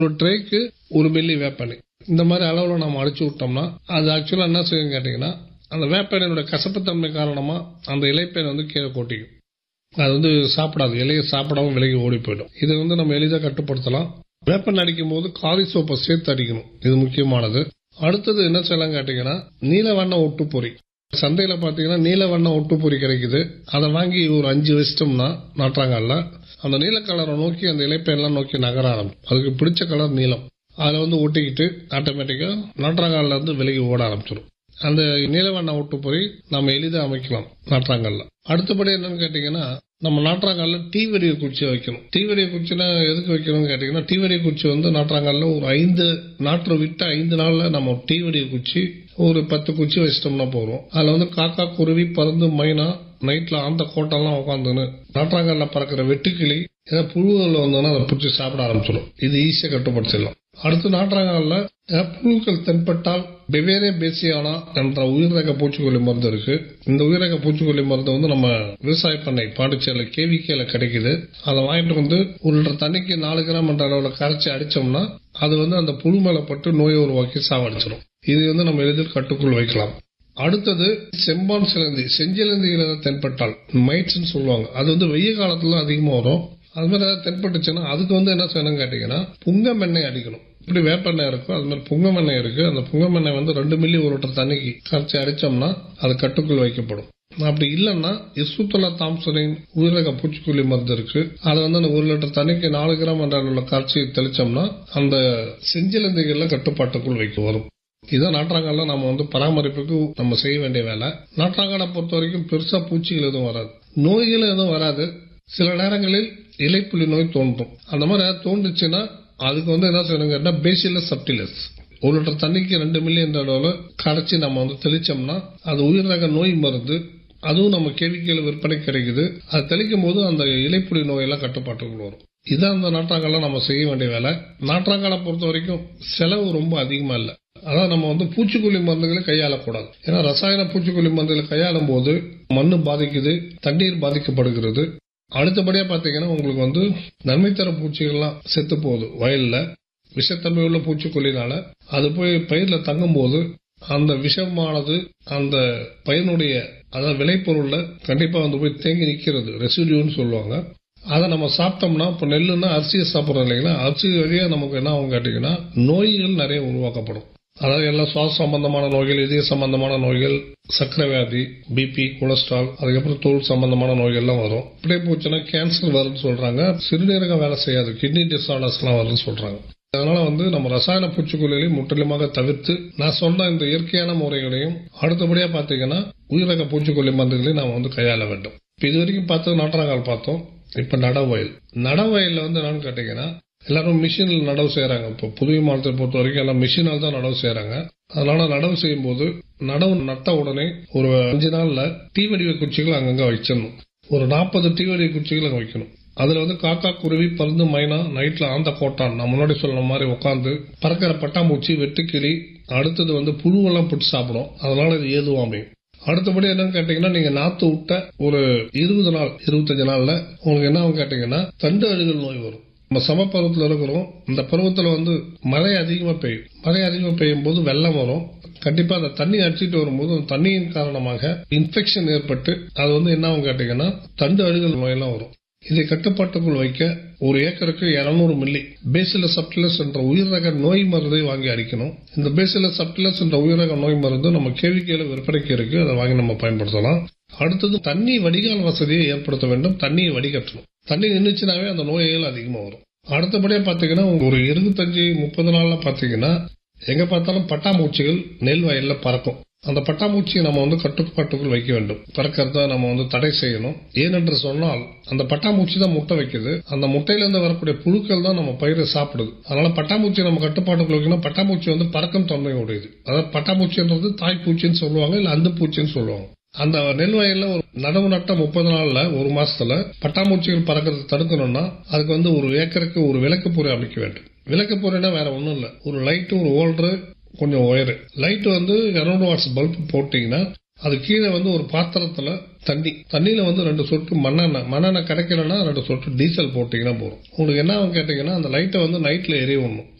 ஒரு ட்ரேக்கு 1 மில்லி வேப்பெண்ணெய் இந்த மாதிரி அளவில் நம்ம அடிச்சு விட்டோம்னா அது ஆக்சுவலாக என்ன செய்யும் கேட்டிங்கன்னா அந்த வேப்பெண்ணெயோட கசப்புத்தன்மை காரணமா அந்த இலைப்பேன் கீழே கொட்டிக்கும். அது சாப்பிடாது, இலையை சாப்பிடாம விலகி ஓடி போயிடும். இதை நம்ம எளிதாக கட்டுப்படுத்தலாம். வேப்பெண்ணெய் அடிக்கும் போது காதி சோப்பை சேர்த்து அடிக்கணும், இது முக்கியமானது. அடுத்தது என்ன செய்யலாம் கேட்டீங்கன்னா நீல வண்ண ஒட்டுப்பொறி. சந்தையில பாத்தீங்கன்னா நீல வண்ண ஒட்டுப்பொறி கிடைக்குது. அதை வாங்கி ஒரு 5 வச்சிட்டோம்னா நாற்றாங்கல்ல அந்த நீல கலரை நோக்கி அந்த இலைப்பெல்லாம் நோக்கி நகர ஆரம்பிக்கும். அதுக்கு பிடிச்ச கலர் நீலம். அதுல ஒட்டிக்கிட்டு ஆட்டோமேட்டிக்கா நாற்றாங்கல்ல இருந்து விலகி ஓட ஆரம்பிச்சிடும். அந்த நீலவண்ண ஒட்டுப்பொறி நம்ம எளிதாக அமைக்கலாம் நாற்றாங்கல்ல. அடுத்தபடி என்னன்னு கேட்டீங்கன்னா நம்ம நாற்றாங்கல்ல தீவெடிய குச்சி வைக்கணும். தீவெடிய குச்சினா எதுக்கு வைக்கணும்னு கேட்டீங்கன்னா தீவெடிய குச்சி நாற்றாங்கல்ல ஒரு 5 நாற்று விட்டு 5 நாள்ல நம்ம தீவெடிய குச்சி ஒரு 10 குச்சி வச்சிட்டோம்னா போறோம். அதுல காக்கா, குருவி, பருந்து, மைனா நைட்ல அந்த கோட்டெல்லாம் உட்காந்துன்னு நாற்றாங்கல்ல பறக்கிற வெட்டுக்கிளி ஏதாவது புழுவில் வந்தோன்னா அதை பிடிச்சி சாப்பிட ஆரம்பிச்சிடும். இது ஈஸியா கட்டுப்படுத்திடலாம். அடுத்து நாற்றாங்கல்ல புழுக்கள் தென்பட்டால் பெவேரே பேசியானா என்ற உயிர்ரக பூச்சிக்கொல்லி மருந்து இருக்கு. இந்த உயிர்ரக பூச்சிக்கொல்லி மருந்து நம்ம விவசாய பண்ணை பாண்டிச்சேரியில கேவிகேல கிடைக்குது. அதை வாங்கிட்டு 1 லிட்டர் தண்ணிக்கு 4 கிராம் என்ற அளவுல கரைச்சி அடிச்சோம்னா அது அந்த புழு மேல பட்டு நோயை உருவாக்கி சாவடிச்சிடும். இது நம்ம எளிதில் கட்டுக்குள் வைக்கலாம். அடுத்தது செம்பான் சிலந்தி, செஞ்சிலந்திகள் தென்பட்டால் மைட்ஸ் சொல்லுவாங்க. அது வெய்ய காலத்துல அதிகமா வரும். அது மாதிரி ஏதாவது தென்பட்டுச்சுன்னா அதுக்கு என்ன செய்யணும் கேட்டீங்கன்னா புங்கம் எண்ணெய் அடிக்கணும். இப்படி வேப்பெண்ணெய் இருக்கும், அது மாதிரி புங்கம் எண்ணெய் இருக்கு. அந்த புங்கம் எண்ணெய் 2 மில்லி 1 லிட்டர் தண்ணிக்கு கரைச்சி அடிச்சோம்னா அது கட்டுக்குள் வைக்கப்படும். அப்படி இல்லைன்னா இசுத்தலா தாம்சனின் உயிரக பூச்சிக்கொல்லி மருந்து இருக்கு. அதை 1 லிட்டர் தண்ணிக்கு 4 கிராம் என்ற அளவுல கரைச்சி தெளிச்சோம்னா அந்த செஞ்சிலந்திகள்ல கட்டுப்பாட்டுக்குள் வைக்க வரும். இதான் நாற்றாங்கல்ல நம்ம பராமரிப்புக்கு நம்ம செய்ய வேண்டிய வேலை. நாற்றாங்கலை பொறுத்த வரைக்கும் பெருசா பூச்சிகள் எதுவும் வராது, நோய்கள் எதுவும் வராது. சில நேரங்களில் இலைப்புள்ளி நோய் தோன்றும். அந்த மாதிரி தோன்றுச்சுன்னா அதுக்கு என்ன செய்யணும், பேசிலஸ் சப்டிலஸ் 1 லிட்டர் தண்ணிக்கு 2 மில்லி என்ற அளவுல கரைச்சி நம்ம தெளிச்சோம்னா அது உயிர்ரக நோய் மருந்து. அதுவும் நம்ம கேவிக்கையில விற்பனை கிடைக்குது. அது தெளிக்கும் போது அந்த இலைப்புள்ளி நோயெல்லாம் கட்டுப்பாட்டுக்குள் வரும். இதான் அந்த நாற்றாங்கல்ல நம்ம செய்ய வேண்டிய வேலை. நாற்றாங்கலை பொறுத்த வரைக்கும் செலவு ரொம்ப அதிகமா இல்லை. அதான் நம்ம பூச்சிக்கொல்லி மருந்துகளை கையாளக்கூடாது. ஏன்னா ரசாயன பூச்சிக்கொல்லி மருந்துகளை கையாளும் போது மண்ணு பாதிக்குது, தண்ணீர் பாதிக்கப்படுகிறது. அடுத்தபடியா பாத்தீங்கன்னா உங்களுக்கு நன்மை தர பூச்சிகள்லாம் செத்து போகுது. வயல்ல விஷத்தன்மை உள்ள பூச்சிக்கொல்லினால அது போய் பயிர்ல தங்கும் போது அந்த விஷமானது அந்த பயிரினுடைய அதாவது விளைபொருள்ல கண்டிப்பா போய் தேங்கி நிக்கிறது, ரெசிடியூன்னு சொல்லுவாங்க. அதை நம்ம சாப்பிட்டோம்னா இப்ப நெல்லுன்னா அரிசியை சாப்பிடறோம் இல்லைங்களா, அரிசி வழியா நமக்கு என்ன ஆகும் கேட்டீங்கன்னா நோய்கள் நிறைய உருவாக்கப்படும். அதாவது எல்லாம் சுவாச சம்பந்தமான நோய்கள், இதய சம்பந்தமான நோய்கள், சர்க்கரை வியாதி, பிபி, கொலஸ்ட்ரால், அதுக்கப்புறம் தோல் சம்பந்தமான நோய்கள் எல்லாம் வரும். இப்படியே போச்சுன்னா கேன்சர் வரும்னு சொல்றாங்க. சிறுநீரகம் வேலை செய்யாது, கிட்னி டிசார்டர்ஸ் எல்லாம் வரும்னு சொல்றாங்க. அதனால நம்ம ரசாயன பூச்சிக்கொல்லிகளை முற்றிலுமாக தவிர்த்து நான் சொன்ன இந்த இயற்கையான முறைகளையும் அடுத்தபடியா பாத்தீங்கன்னா உயிரக பூச்சிக்கொல்லி மருந்துகளையும் நாம கையாள வேண்டும். இது வரைக்கும் பார்த்தது நாற்றாங்கால் பார்த்தோம். இப்ப நடவயல். நடவயல்ல என்னன்னு கேட்டீங்கன்னா எல்லாரும் மிஷின்ல நடவு செய்யறாங்க. இப்போ புதிய மாநிலத்தை பொறுத்த வரைக்கும் எல்லாம் மிஷினால் தான் நடவு செய்யறாங்க. அதனால நடவு செய்யும் போது நடவு நட்ட உடனே ஒரு 5 நாள்ல தீவெடிவ குச்சிகள் அங்கங்க வச்சிடணும். ஒரு 40 தீவெடிவ குச்சிகள் அங்க வைக்கணும். அதுல காக்கா, குருவி, பருந்து, மைனா நைட்ல ஆந்த கோட்டான் நான் முன்னாடி சொன்ன மாதிரி உட்காந்து பறக்கிற பட்டாம்பூச்சி, வெட்டுக்கிளி, அடுத்தது புழுவெல்லாம் பிடிச்சி சாப்பிடும். அதனால இது ஏதுவாமே. அடுத்தபடி என்னன்னு கேட்டீங்கன்னா நீங்க நாத்து விட்ட ஒரு 20 நாள் 25 நாள்ல உங்களுக்கு என்ன கேட்டீங்கன்னா தண்டு அழுகல் நோய் வரும். நம்ம சமப்பருவத்தில் இருக்கிறோம். இந்த பருவத்தில் மழை அதிகமா பெய்யும். மழை அதிகமா பெய்யும் போது வெள்ளம் வரும். கண்டிப்பா அந்த தண்ணி அடிச்சுட்டு வரும்போது அந்த தண்ணியின் காரணமாக இன்ஃபெக்ஷன் ஏற்பட்டு அது என்ன கேட்டீங்கன்னா தண்டு அழுகல் நோயெல்லாம் வரும். இதை கட்டுப்பாட்டுக்குள் வைக்க ஒரு ஏக்கருக்கு 200 மில்லி பேசிலஸ் சப்டிலஸ் என்ற உயிர்ரக நோய் மருந்தை வாங்கி அடிக்கணும். இந்த பேசிலஸ் சப்டிலஸ் என்ற உயிர்ரக நோய் மருந்து நம்ம கேவிக்கையில விற்பனைக்கு இருக்கு. அதை வாங்கி நம்ம பயன்படுத்தலாம். அடுத்தது தண்ணி வடிகால் வசதியை ஏற்படுத்த வேண்டும். தண்ணியை வடிகட்டணும். தண்ணி நின்றுச்சுனாவே அந்த நோய்கள் அதிகமா வரும். அடுத்தபடியா பாத்தீங்கன்னா ஒரு 25-30 நாள்ல பாத்தீங்கன்னா எங்க பார்த்தாலும் பட்டாம்பூச்சிகள் நெல் வயல்ல பறக்கும். அந்த பட்டாம்பூச்சியை நம்ம கட்டுப்பாட்டுக்குள் வைக்க வேண்டும். பறக்கிறத நம்ம தடை செய்யணும். ஏனென்று சொன்னால் அந்த பட்டாம்பூச்சி தான் முட்டை வைக்குது. அந்த முட்டையிலிருந்து வரக்கூடிய புழுக்கள் தான் நம்ம பயிரை சாப்பிடுது. அதனால பட்டாம்பூச்சி நம்ம கட்டுப்பாட்டுக்குள் வைக்கணும். பட்டாம்பூச்சி பறக்கும் தன்மை உடையது. அதாவது பட்டாம்பூச்சின்றது தாய்ப்பூச்சின்னு சொல்லுவாங்க, இல்ல அந்த பூச்சின்னு சொல்லுவாங்க. அந்த நெல் வயல்ல ஒரு நடவு நட்ட 30 நாள்ல 1 மாசத்துல பட்டாம்பூச்சிகள் பறக்கிறத தடுக்கணும்னா அதுக்கு ஒரு ஏக்கருக்கு ஒரு விளக்கு பொறி அமைக்க வேண்டும். விளக்கு பொறினா வேற ஒண்ணும் இல்ல, ஒரு லைட், ஒரு ஹோல்டர், கொஞ்சம் ஒயர். லைட் 200 வாட்ஸ் பல்ப் போட்டீங்கன்னா அது கீழே வந்து ஒரு பாத்திரத்துல தண்ணியில வந்து 2 சொட்டு மண்ணெண்ணெய் கிடைக்கலன்னா 2 சொட்டு டீசல் போட்டீங்கன்னா போதும். உங்களுக்கு என்ன கேட்டீங்கன்னா அந்த லைட்டை வந்து நைட்ல எரிய விடணும்.